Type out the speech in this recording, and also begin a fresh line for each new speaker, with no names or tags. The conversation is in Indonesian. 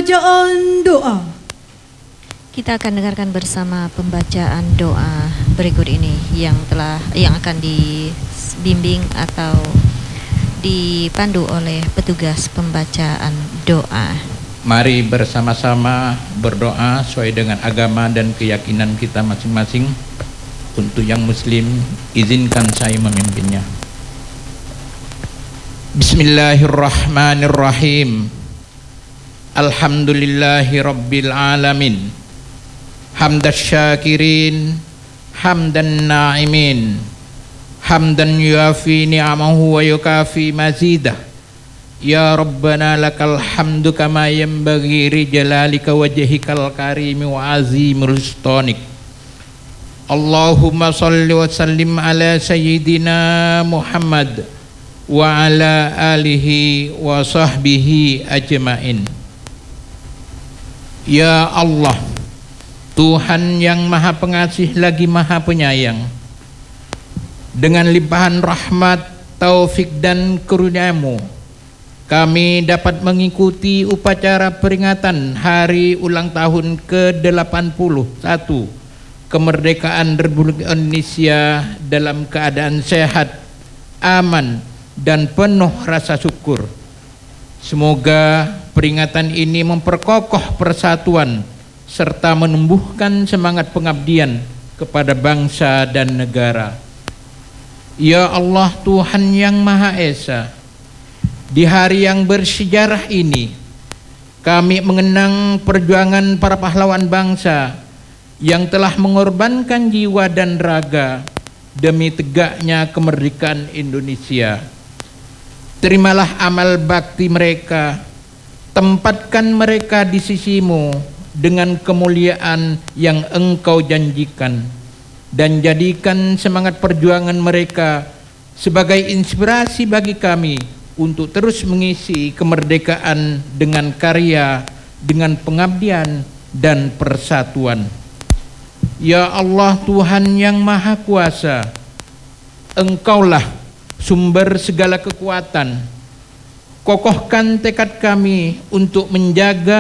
Pembacaan doa.
Kita akan dengarkan bersama pembacaan doa berikut ini yang akan dibimbing atau dipandu oleh petugas pembacaan doa.
Mari bersama-sama berdoa sesuai dengan agama dan keyakinan kita masing-masing. Untuk yang muslim, izinkan saya memimpinnya. Bismillahirrahmanirrahim. Alhamdulillahi rabbil alamin. Hamdas syakirin, hamdan na'imin, hamdan yuafi ni'amahu wa yukafi mazidah. Ya Rabbana lakal hamdu kama yanbaghi li jalalika wajhikal karimi wa azimil sultanik. Allahumma salli wa sallim ala sayyidina Muhammad wa ala alihi wa sahbihi ajmain. Ya Allah, Tuhan yang Maha Pengasih lagi Maha Penyayang, dengan limpahan rahmat, taufik dan karunia-Mu, kami dapat mengikuti upacara peringatan hari ulang tahun ke-81 kemerdekaan Republik Indonesia dalam keadaan sehat, aman, dan penuh rasa syukur. Semoga peringatan ini memperkokoh persatuan serta menumbuhkan semangat pengabdian kepada bangsa dan negara. Ya Allah, Tuhan yang Maha Esa, di hari yang bersejarah ini kami mengenang perjuangan para pahlawan bangsa yang telah mengorbankan jiwa dan raga demi tegaknya kemerdekaan Indonesia. Terimalah amal bakti mereka, tempatkan mereka di sisi-Mu dengan kemuliaan yang Engkau janjikan, dan jadikan semangat perjuangan mereka sebagai inspirasi bagi kami untuk terus mengisi kemerdekaan dengan karya, dengan pengabdian dan persatuan. Ya Allah, Tuhan yang Maha Kuasa, Engkaulah sumber segala kekuatan. Kokohkan tekad kami untuk menjaga